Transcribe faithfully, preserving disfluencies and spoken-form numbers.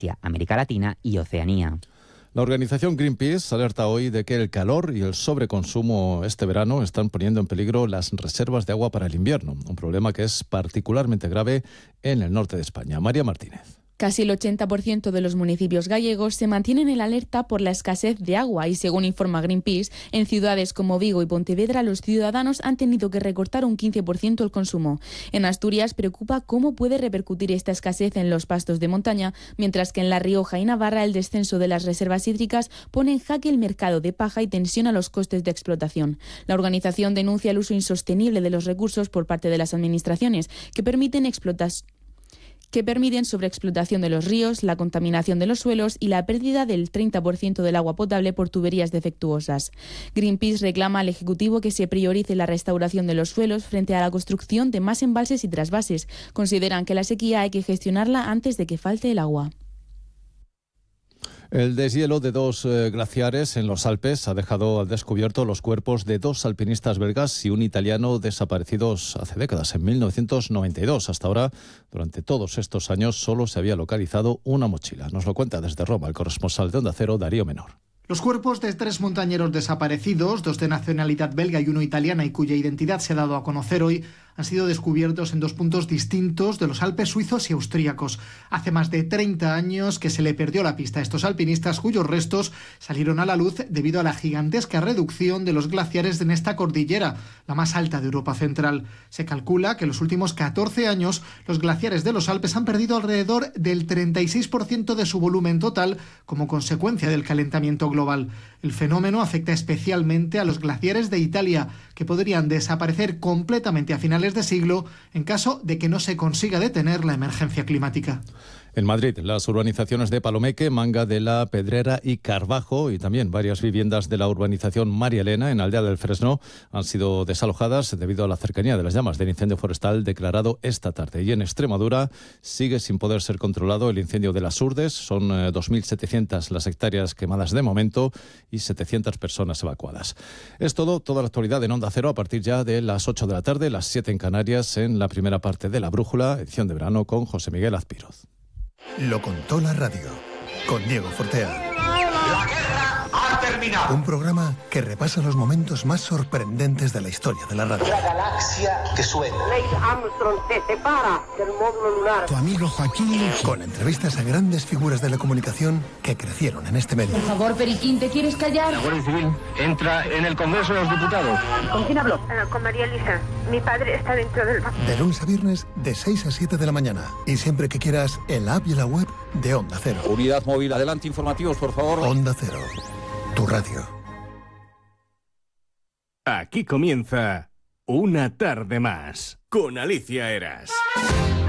América Latina y Oceanía. La organización Greenpeace alerta hoy de que el calor y el sobreconsumo este verano están poniendo en peligro las reservas de agua para el invierno, un problema que es particularmente grave en el norte de España. María Martínez. Casi el ochenta por ciento de los municipios gallegos se mantienen en alerta por la escasez de agua y, según informa Greenpeace, en ciudades como Vigo y Pontevedra los ciudadanos han tenido que recortar un quince por ciento el consumo. En Asturias preocupa cómo puede repercutir esta escasez en los pastos de montaña, mientras que en La Rioja y Navarra el descenso de las reservas hídricas pone en jaque el mercado de paja y tensiona los costes de explotación. La organización denuncia el uso insostenible de los recursos por parte de las administraciones, que permiten explotar que permiten sobreexplotación de los ríos, la contaminación de los suelos y la pérdida del treinta por ciento del agua potable por tuberías defectuosas. Greenpeace reclama al Ejecutivo que se priorice la restauración de los suelos frente a la construcción de más embalses y trasvases. Consideran que la sequía hay que gestionarla antes de que falte el agua. El deshielo de dos eh, glaciares en los Alpes ha dejado al descubierto los cuerpos de dos alpinistas belgas y un italiano desaparecidos hace décadas, en mil novecientos noventa y dos. Hasta ahora, durante todos estos años, solo se había localizado una mochila. Nos lo cuenta desde Roma el corresponsal de Onda Cero, Darío Menor. Los cuerpos de tres montañeros desaparecidos, dos de nacionalidad belga y uno italiana, y cuya identidad se ha dado a conocer hoy, han sido descubiertos en dos puntos distintos de los Alpes suizos y austríacos. Hace más de treinta años que se le perdió la pista a estos alpinistas, cuyos restos salieron a la luz debido a la gigantesca reducción de los glaciares en esta cordillera, la más alta de Europa Central. Se calcula que en los últimos catorce años los glaciares de los Alpes han perdido alrededor del treinta y seis por ciento de su volumen total como consecuencia del calentamiento global. El fenómeno afecta especialmente a los glaciares de Italia, que podrían desaparecer completamente a finales de siglo en caso de que no se consiga detener la emergencia climática. En Madrid, las urbanizaciones de Palomeque, Manga de la Pedrera y Carvajo, y también varias viviendas de la urbanización María Elena, en Aldea del Fresno, han sido desalojadas debido a la cercanía de las llamas del incendio forestal declarado esta tarde. Y en Extremadura sigue sin poder ser controlado el incendio de las Urdes. Son eh, dos mil setecientas las hectáreas quemadas de momento y setecientas personas evacuadas. Es todo, toda la actualidad en Onda Cero a partir ya de las ocho de la tarde, las siete en Canarias, en la primera parte de La Brújula, edición de verano con José Miguel Azpiroz. Lo contó la radio, con Diego Fortea. La guerra ha terminado. Un programa que repasa los momentos más sorprendentes de la historia de la radio. La galaxia que suena. Neil Armstrong se separa del módulo lunar. Tu amigo Joaquín, con entrevistas a grandes figuras de la comunicación que crecieron en este medio. Por favor, Periquín, ¿te quieres callar? La Guardia Civil entra en el Congreso de los Diputados. ¿Con quién habló? Uh, con María Elisa. Mi padre está dentro del... De lunes a viernes, de seis a siete de la mañana. Y siempre que quieras, en la app y la web de Onda Cero. Unidad móvil, adelante, informativos, por favor. Onda Cero, tu radio. Aquí comienza Una tarde más con Alicia Eras.